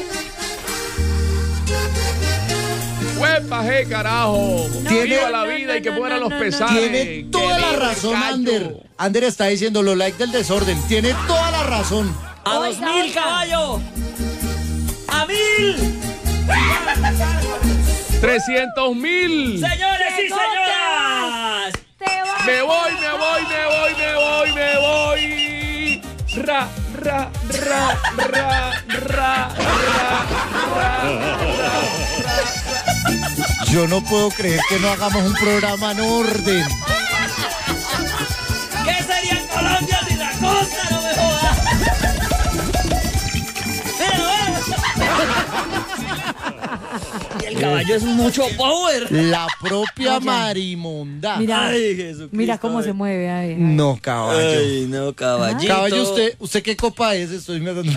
¡Huepa, carajo! Tiene- ¡Viva la vida y que mueran los pesares! Tiene toda la razón, Ander. Ander está diciendo los likes del desorden. Tiene toda la razón. ¡A Oiga, 2.000, oiga. caballo! ¡A 1.000! 300.000. ¡Señores y ¡Te señoras! Te vas. Me voy. Ra. Yo no puedo creer que no hagamos un programa en orden. ¿Qué sería Colombia sin la costa? ¡No me jodas! Y el caballo es mucho power. La propia Oye. Marimonda. Mira, Ay, Jesucristo. mira cómo se mueve ahí. No, caballo. Ay, no, caballito. Caballo, ¿usted qué copa es? Estoy mirando.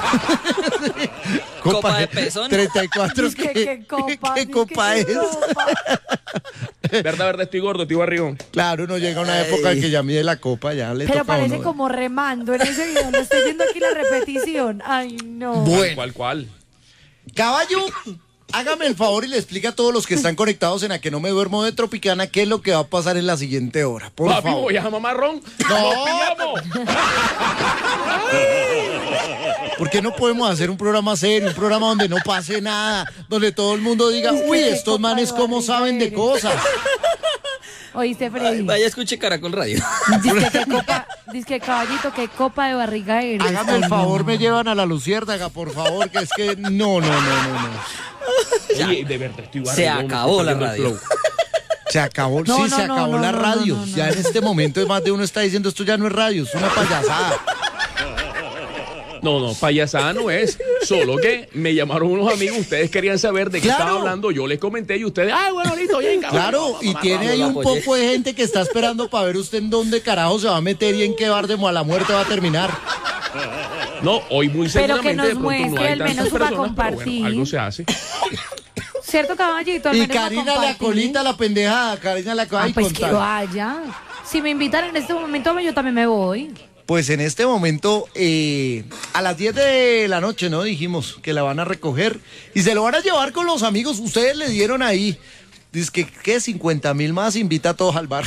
¿Copa de pezón? 34. Dice que qué copa, ¿Qué dice copa que es? qué copa. Verdad, estoy gordo, estoy barrigón. Claro, uno llega a una época en que ya mide la copa, ya le Pero toca a parece uno. como remando en ese video. No estoy viendo aquí la repetición. Ay, no. Bueno, ¿Cuál? caballo, hágame el favor y le explica a todos los que están conectados en A Que No Me Duermo de Tropicana qué es lo que va a pasar en la siguiente hora. Por Papi, favor. voy a mamarrón. No. ¡Nos pillamos! ¿Por qué no podemos hacer un programa serio, un programa donde no pase nada, donde todo el mundo diga, uy, qué estos copa manes de cómo barriga saben de eres? cosas? ¿Oíste, Freddy? Ay, vaya, escuche Caracol Radio. Dice caballito, qué copa de barriga eres. Hágame el Ay, favor, no. me llevan a la Luciérnaga, por favor, que es que no. Oye, de verdad, estoy barrigón. Se me acabó estoy la perdiendo el radio. flow. Se acabó, No, sí, no, se no, acabó no, la no, radio. no, no, Ya en este momento más de uno está diciendo esto ya no es radio, es una payasada. No, payasada no es. Solo que me llamaron unos amigos, ustedes querían saber de qué Claro. estaba hablando, yo les comenté y ustedes, bueno, listo, bien, cabrón. Claro, y tiene ahí un poco de gente que está esperando para ver usted en dónde carajo se va a meter y en qué bar de mala muerte va a terminar. No, hoy muy Pero que seguramente nos de pronto no muestre hay al tantas menos para personas, pero compartir. bueno, algo se hace. ¿Cierto, caballito? Al Y menos para Karina la compartir. colita, la pendejada, Karina la Ah, ay, pues que contar. vaya. Si me invitan en este momento, yo también me voy. Pues en este momento, a las 10 de la noche, ¿no? Dijimos que la van a recoger y se lo van a llevar con los amigos. Ustedes le dieron ahí. Dice que 50,000 más, invita a todos al bar.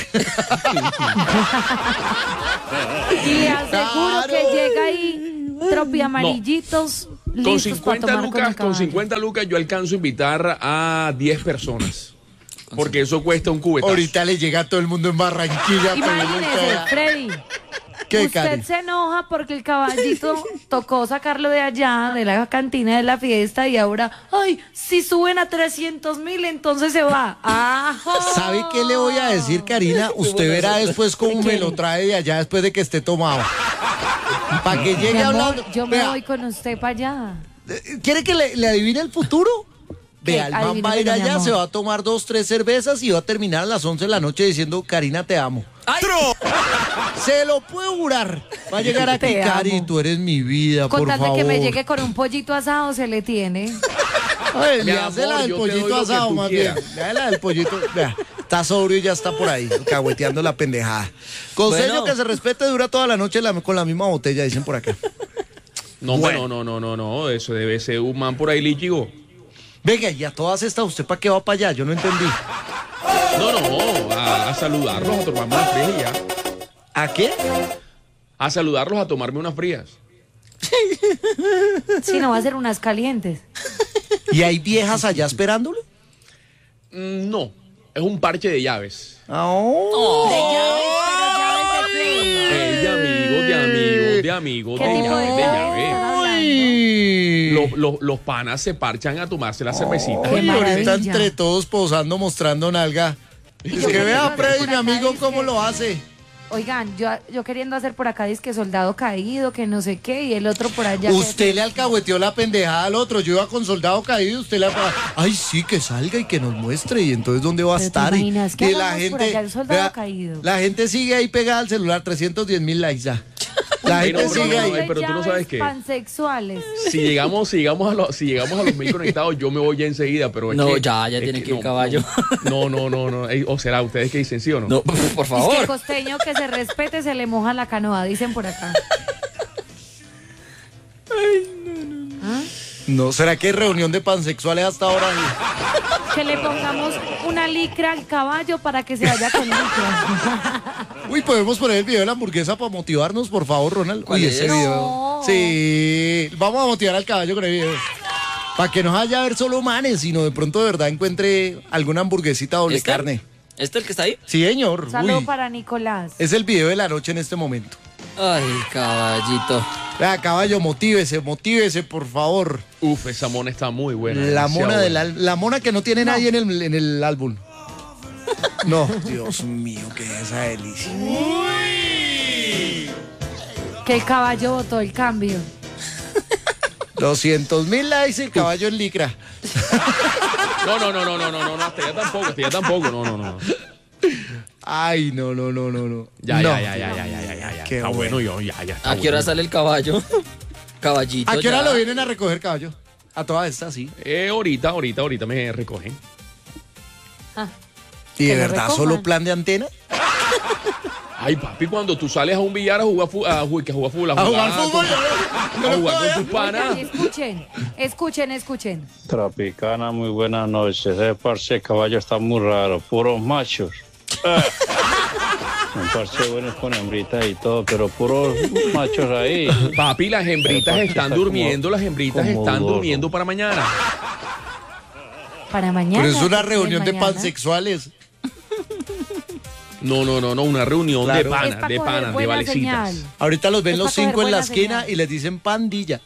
Y aseguro Claro. que llega ahí tropi amarillitos Con listos para 50 tomar con lucas, el con caballo. 50 lucas yo alcanzo a invitar a 10 personas. Porque eso cuesta un cubetazo. Ahorita le llega a todo el mundo en Barranquilla. Imagínese, Freddy. ¿Qué, Usted Cari? se enoja porque el caballito tocó sacarlo de allá, de la cantina de la fiesta, y ahora, ay, si suben a 300,000, entonces se va. ¡Ajo! ¿Sabe qué le voy a decir, Karina? Usted verá después cómo me lo trae de allá después de que esté tomado. Para que Mi llegue amor, hablando. yo me Vea, voy con usted para allá. ¿Quiere que le adivine el futuro? Vea, el man Adivínelo, va a ir mi allá, amor. se va a tomar 2, 3 cervezas y va a terminar a las 11 de la noche diciendo, Karina, te amo. ¡Ay! Se lo puedo jurar. Va a llegar aquí, Te amo. Cari, tú eres mi vida, Con por tal favor. de que me llegue con un pollito asado, se le tiene. Ay, Mi le amor, hace la del yo te doy pollito lo que asado, tú más bien. quieras. Le hace la del pollito. Vea, está sobrio y ya está por ahí, cagüeteando la pendejada. Consejo Bueno. que se respete dura toda la noche con la misma botella, dicen por acá. No, Bueno. no, eso debe ser un man por ahí líquido. Venga, y a todas estas, ¿usted para qué va para allá? Yo no entendí. No, a saludarlos, a tomarme unas frías y ya. ¿A qué? A saludarlos, a tomarme unas frías. Si no, va a ser unas calientes. ¿Y hay viejas allá esperándolo? No, es un parche de llaves. Oh. De amigos, ¿Qué de tipo de llaves, de llaves? llaves. Uy. Los panas se parchan a tomarse la cervecita. Qué Uy, ahorita maravilla. entre todos posando, mostrando nalga. Es yo que queriendo vea, hacer Freddy, por mi acá, amigo, dice cómo que- lo hace. Oigan, yo queriendo hacer por acá, dice que soldado caído, que no sé qué, y el otro por allá. Usted le alcahueteó la pendejada al otro. Yo iba con soldado caído y usted le... Ay, sí, que salga y que nos muestre. Y entonces, ¿dónde va a Pero te estar? imaginas que y la hagamos por gente... allá el soldado vea, caído. La gente sigue ahí pegada al celular, 310,000 likes ya. La Ey, gente no, sigue ahí. pero tú no sabes qué. Pansexuales. Si llegamos a los 1000 conectados, yo me voy ya enseguida, pero es No, que, ya es tiene que ir no, caballo. No. Ey, o será, ¿ustedes qué dicen, sí o no? No, por Es que favor. costeño que se respete se le moja la canoa, dicen por acá. ¿Ah? No, ¿será que hay reunión de pansexuales hasta ahora? Que le pongamos una licra al caballo para que se vaya con licra. Uy, ¿podemos poner el video de la hamburguesa para motivarnos, por favor, Ronald? ¿Cuál Uy, es? ese video. No. Sí, vamos a motivar al caballo con el video. Para que no vaya a ver solo manes, sino de pronto de verdad encuentre alguna hamburguesita doble ¿Este? carne. ¿Este el que está ahí? Sí, señor. Saludo Uy, para Nicolás. es el video de la noche en este momento. Ay, caballito. Vea, caballo, motívese, por favor. Uf, esa mona está muy buena. La demasiado mona buena. la mona que no tiene nadie en el álbum. No, Dios mío, qué es esa delicia. Que el caballo votó el cambio. 200,000 likes el caballo en licra. No, hasta ya tampoco, no. Ay, no. Ya. No. Qué Está bueno. bueno, ya está ¿A qué hora bueno. sale el caballo? Caballito. ¿A qué hora ya. lo vienen a recoger, caballo? A todas estas, sí. Ahorita me recogen. Ah, ¿Y de Que lo verdad recojan. solo plan de antena? Ay, papi, cuando tú sales a un billar a jugar fútbol, A jugar fútbol. a jugar con tus panas. oigan, escuchen. Tropicana, muy buenas noches. Ese parche de caballo está muy raro, puros machos. Un parche bueno con hembritas y todo, pero puros machos ahí. Papi, las hembritas El parche están está durmiendo, como- las hembritas como están dudoso. durmiendo para mañana. Para mañana. Pero es una ¿qué reunión de mañana? pansexuales. No, una reunión Claro. de Es panas, pa' de coger panas, de buena valecitas. señal. Ahorita los ven Es los pa' coger 5 en la buena esquina señal. y les dicen pandilla.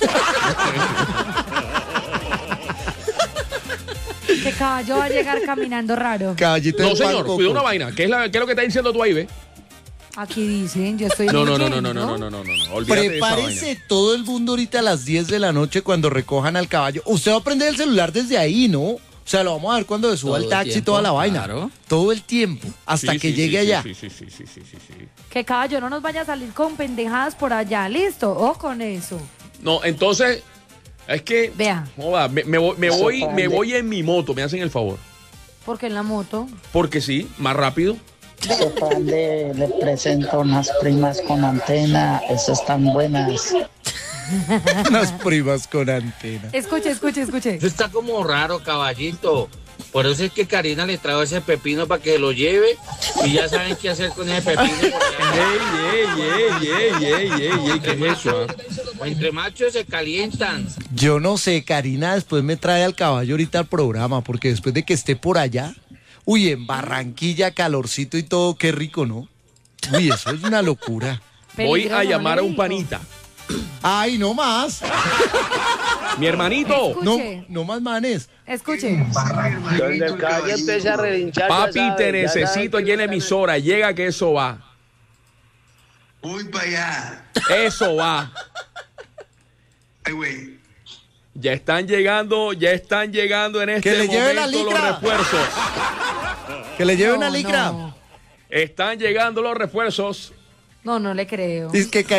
Que caballo va a llegar caminando raro. Caballito No, del señor, Banco. cuida una vaina. ¿Qué es lo que está diciendo tú ahí, ve? Aquí dicen, yo estoy No. leyendo. Olvídate de esa vaina. Prepárese todo el mundo ahorita a las 10 de la noche cuando recojan al caballo. Usted va a prender el celular desde ahí, ¿no? O sea, lo vamos a ver cuando se suba Todo el el taxi y tiempo, toda la vaina. claro. Todo el tiempo, hasta Sí, que sí, llegue sí, allá. Sí. Que caballo no nos vaya a salir con pendejadas por allá, ¿listo? O con eso. No, entonces, es que. Vea. Joda, me voy en mi moto, me hacen el favor. Porque en la moto. Porque sí, más rápido. Le presento unas primas con antena, esas están buenas. Unas primas con antena. Escuche. Eso está como raro, caballito. Por eso es que Karina le trajo ese pepino para que lo lleve y ya saben qué hacer con ese pepino. por allá. Ey, ¿qué es eso? Entre machos se calientan. Yo no sé, Karina después me trae al caballo ahorita al programa, porque después de que esté por allá, uy, en Barranquilla, calorcito y todo, qué rico, ¿no? Uy, eso es una locura. Voy Peligroso, a ¿no llamar le a un digo? panita. Ay, no más. Mi hermanito. No, Escuche. no más manes. Escuche. Donde el caballo empieza a relinchar. Papi, te necesito aquí en la emisora. Llega que eso va. Voy para allá. Eso va. Ay, güey. Ya están llegando en este Que le lleve la momento los licra. refuerzos. Que le lleve No, una licra. no. Están llegando los refuerzos. No le creo. Dice que